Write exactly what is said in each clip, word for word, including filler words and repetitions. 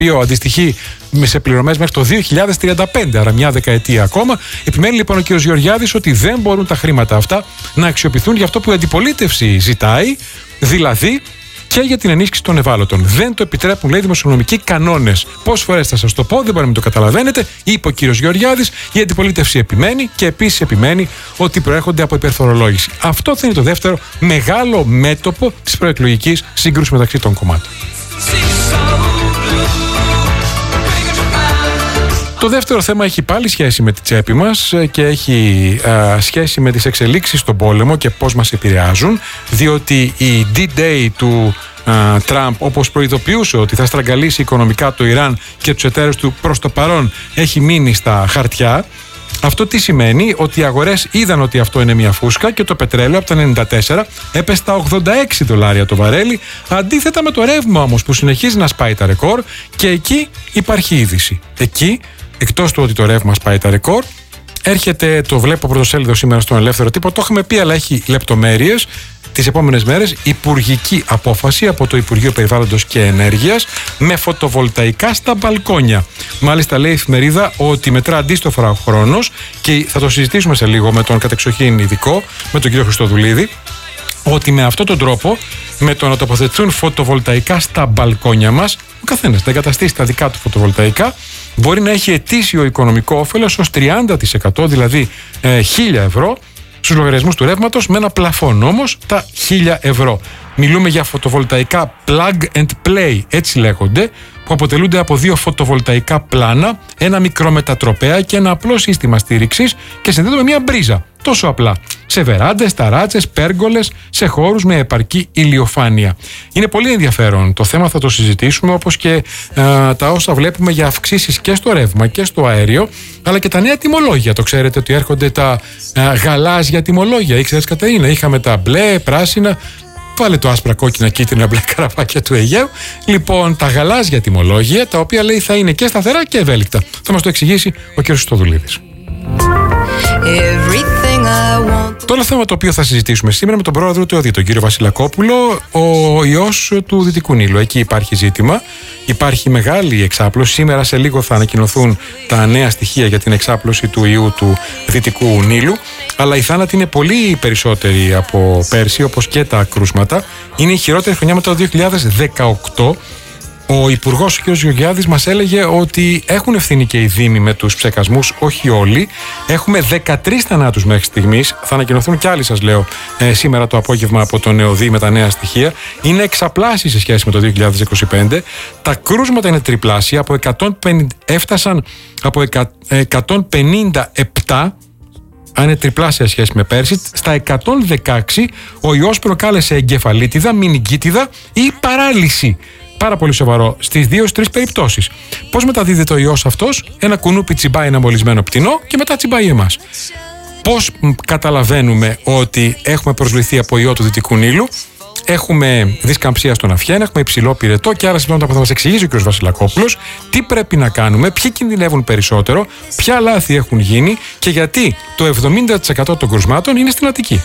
οποίο αντιστοιχεί σε πληρωμές μέχρι το δύο χιλιάδες τριάντα πέντε, άρα μια δεκαετία ακόμα. Επιμένει λοιπόν ο κ. Γεωργιάδης ότι δεν μπορούν τα χρήματα αυτά να αξιοποιηθούν για αυτό που η αντιπολίτευση ζητάει, δηλαδή και για την ενίσχυση των ευάλωτων. Δεν το επιτρέπουν, λέει, δημοσιονομικοί κανόνες. Πόσες φορές θα σας το πω, δεν μπορεί να μην το καταλαβαίνετε, είπε ο κ. Γεωργιάδης. Η αντιπολίτευση επιμένει και επίσης επιμένει ότι προέρχονται από υπερφορολόγηση. Αυτό θα είναι το δεύτερο μεγάλο μέτωπο της προεκλογικής σύγκρουσης μεταξύ των κομμάτων. Το δεύτερο θέμα έχει πάλι σχέση με τη τσέπη μας και έχει α, σχέση με τις εξελίξεις στον πόλεμο και πώς μας επηρεάζουν, διότι η ντι-Day του α, Τραμπ, όπως προειδοποιούσε ότι θα στραγγαλίσει οικονομικά το Ιράν και τους εταίρους του, προς το παρόν έχει μείνει στα χαρτιά. Αυτό τι σημαίνει? Ότι οι αγορές είδαν ότι αυτό είναι μια φούσκα και το πετρέλαιο από τα ενενήντα τέσσερα έπεσε στα ογδόντα έξι δολάρια το βαρέλι, αντίθετα με το ρεύμα όμως που συνεχίζει να σπάει τα ρεκόρ, και εκεί υπάρχει είδηση. Εκεί, εκτός του ότι το ρεύμα σπάει τα ρεκόρ, έρχεται, το βλέπω πρωτοσέλιδο σήμερα στον Ελεύθερο Τύπο, το έχουμε πει αλλά έχει λεπτομέρειες, τις επόμενες μέρες υπουργική απόφαση από το Υπουργείο Περιβάλλοντος και Ενέργειας με φωτοβολταϊκά στα μπαλκόνια. Μάλιστα λέει η εφημερίδα ότι μετρά αντίστοφα ο χρόνος και θα το συζητήσουμε σε λίγο με τον κατεξοχήν ειδικό, με τον κύριο Χριστοδουλίδη, ότι με αυτόν τον τρόπο, με το να τοποθετηθούν φωτοβολταϊκά στα μπαλκόνια μας, ο καθένας θα εγκαταστήσει τα δικά του φωτοβολταϊκά, μπορεί να έχει ετήσιο οικονομικό όφελος ως τριάντα τοις εκατό, δηλαδή ε, χίλια ευρώ, στους λογαριασμούς του ρεύματος, με ένα πλαφόν όμως τα χίλια ευρώ. Μιλούμε για φωτοβολταϊκά plug and play, έτσι λέγονται, που αποτελούνται από δύο φωτοβολταϊκά πλάνα, ένα μικρό μετατροπέα και ένα απλό σύστημα στήριξης και συνδέονται με μια μπρίζα. Τόσο απλά. Σε βεράντες, ταράτσες, πέργολες, σε χώρους με επαρκή ηλιοφάνεια. Είναι πολύ ενδιαφέρον το θέμα, θα το συζητήσουμε, όπως και α, τα όσα βλέπουμε για αυξήσεις και στο ρεύμα και στο αέριο, αλλά και τα νέα τιμολόγια. Το ξέρετε ότι έρχονται τα α, γαλάζια τιμολόγια. Ήξερες, Κατερίνα, είχαμε τα μπλε, πράσινα. Βάλε το άσπρα, κόκκινα, κίτρινα, μπλε καραβάκια του Αιγαίου. Λοιπόν, τα γαλάζια τιμολόγια, τα οποία λέει θα είναι και σταθερά και ευέλικτα. Θα μας το εξηγήσει ο κ. Χριστοδουλίδης. Το άλλο θέμα το οποίο θα συζητήσουμε σήμερα με τον πρόεδρο του ΕΟΔΗ, τον κύριο Βασιλακόπουλο, ο ιός του Δυτικού Νείλου. Εκεί υπάρχει ζήτημα. Υπάρχει μεγάλη εξάπλωση. Σήμερα σε λίγο θα ανακοινωθούν τα νέα στοιχεία για την εξάπλωση του ιού του Δυτικού Νείλου. Αλλά οι θάνατοι είναι πολύ περισσότεροι από πέρσι, όπως και τα κρούσματα. Είναι η χειρότερη χρονιά μετά το δύο χιλιάδες δεκαοκτώ. Ο Υπουργός ο κ. Γεωργιάδης μας έλεγε ότι έχουν ευθύνη και οι Δήμοι με τους ψεκασμούς, όχι όλοι. Έχουμε δεκατρείς θανάτους μέχρι στιγμής. Θα ανακοινωθούν κι άλλοι, σας λέω, ε, σήμερα το απόγευμα από τον ΕΟΔΗ με τα νέα στοιχεία. Είναι εξαπλάσιοι σε σχέση με το δύο χιλιάδες είκοσι πέντε. Τα κρούσματα είναι τριπλάσια. Από εκατόν πενήντα, έφτασαν από εκατόν πενήντα επτά. Αν είναι τριπλάσια σχέση με πέρσι, στα εκατόν δεκαέξι ο ιός προκάλεσε εγκεφαλίτιδα, μηνυγκίτιδα ή παράλυση. Πάρα πολύ σοβαρό στις δύο τρεις περιπτώσεις. Πώς μεταδίδεται ο ιός αυτός? Ένα κουνούπι τσιμπάει ένα μολυσμένο πτηνό και μετά τσιμπάει εμάς. Πώς καταλαβαίνουμε ότι έχουμε προσβληθεί από ιό του Δυτικού Νείλου? Έχουμε δισκαμψία στον αυγένα, έχουμε υψηλό πυρετό και άλλα συμπτώματα που θα μας εξηγήσει ο κ. Βασιλακόπουλος. Τι πρέπει να κάνουμε, ποιοι κινδυνεύουν περισσότερο, ποια λάθη έχουν γίνει και γιατί το εβδομήντα τοις εκατό των κρουσμάτων είναι στην Αττική.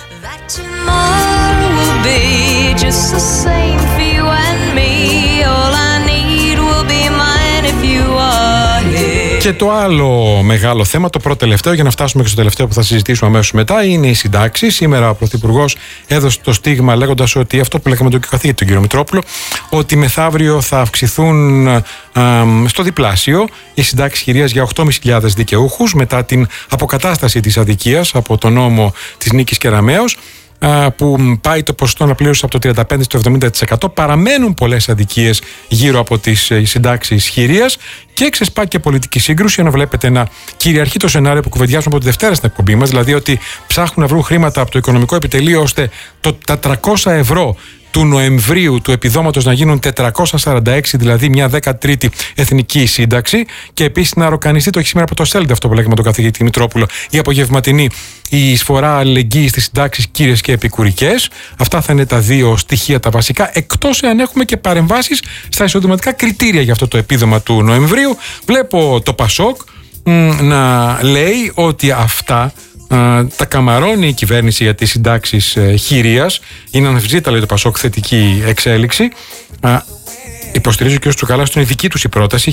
Και το άλλο μεγάλο θέμα, το πρώτο τελευταίο, για να φτάσουμε και στο τελευταίο που θα συζητήσουμε αμέσως μετά, είναι οι συντάξεις. Σήμερα ο Πρωθυπουργός έδωσε το στίγμα λέγοντας ότι αυτό που λέγαμε τον καθηγητή, τον κύριο Μητρόπουλο, ότι μεθαύριο θα αυξηθούν α, στο διπλάσιο οι συντάξεις χειρίας για οκτώ χιλιάδες πεντακόσιους δικαιούχους μετά την αποκατάσταση της αδικίας από τον νόμο της Νίκης Κεραμέως, που πάει το ποσοστό αναπλήρωσης από το τριάντα πέντε στο εβδομήντα τοις εκατό. Παραμένουν πολλές αδικίες γύρω από τις συντάξεις χειρίας και ξεσπά και πολιτική σύγκρουση. Ενώ βλέπετε να κυριαρχεί το σενάριο που κουβεντιάζουμε από τη Δευτέρα στην εκπομπή μας, δηλαδή ότι ψάχνουν να βρουν χρήματα από το οικονομικό επιτελείο ώστε το, τα τριακόσια ευρώ του Νοεμβρίου του επιδόματος να γίνουν τετρακόσια σαράντα έξι, δηλαδή μια δεκατρίτη εθνική σύνταξη, και επίσης να ροκανιστεί, το έχει σήμερα από το Σέλντε αυτό που λέγαμε τον καθηγητή Μητρόπουλο, η απογευματινή η εισφορά αλληλεγγύης στις συντάξεις κύριες και επικουρικές. Αυτά θα είναι τα δύο στοιχεία τα βασικά, εκτός εάν έχουμε και παρεμβάσεις στα εισοδηματικά κριτήρια για αυτό το επίδομα του Νοεμβρίου. Βλέπω το Πασόκ μ, να λέει ότι αυτά Uh, τα καμαρώνει η κυβέρνηση για τις συντάξεις uh, χειρίας. Είναι αναμφισβήτητα, λέει το Πασόκ, θετική εξέλιξη. Uh, υποστηρίζει ο κ. Τσουκαλάς ότι είναι δική τους η πρόταση.